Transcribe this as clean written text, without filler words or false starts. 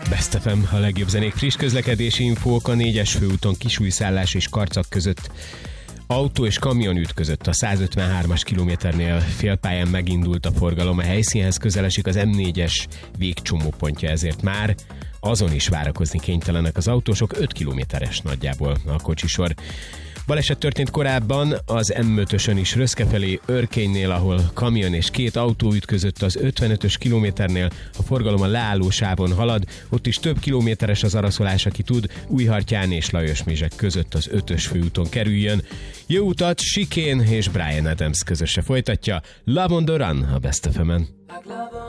Best FM, a legjobb zenék, friss közlekedési infók a 4-es főúton Kisújszállás és Karcag között. Autó és kamion ütközött a 153-as kilométernél, félpályán megindult a forgalom, a helyszínhez közel esik az M4-es végcsomópontja, ezért már azon is várakozni kénytelenek az autósok, 5 kilométeres nagyjából a kocsisor. Baleset történt korábban az M5-ösön is Röszke felé, Örkénynél, ahol kamion és 2 autó ütközött az 55-ös kilométernél, a forgalom a leálló sávon halad, ott is több kilométeres az araszolás, aki tud, Újhartyán és Lajosmizsek között az 5-ös főúton kerüljön. Jó utat, Chicane és Bryan Adams közöse folytatja, Love on the Run a Best FM-en.